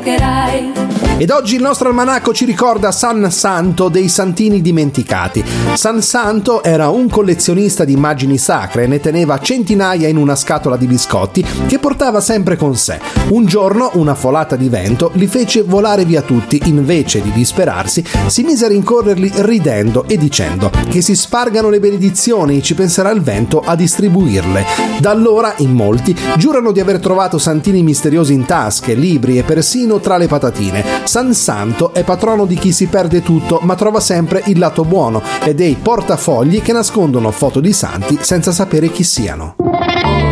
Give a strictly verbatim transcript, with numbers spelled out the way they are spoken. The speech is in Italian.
evocherai. Ed oggi il nostro almanacco ci ricorda San Santo dei Santini dimenticati. San Santo era un collezionista di immagini sacre e ne teneva centinaia in una scatola di biscotti che portava sempre con sé. Un giorno una folata di vento li fece volare via tutti. Invece di disperarsi, si mise a rincorrerli ridendo e dicendo: che si spargano le benedizioni, ci penserà il vento a distribuirle. Da allora in molti giurano di aver trovato santini misteriosi in tasche, libri e persino tra le patatine. San Santo è patrono di chi si perde tutto ma trova sempre il lato buono e dei portafogli che nascondono foto di santi senza sapere chi siano.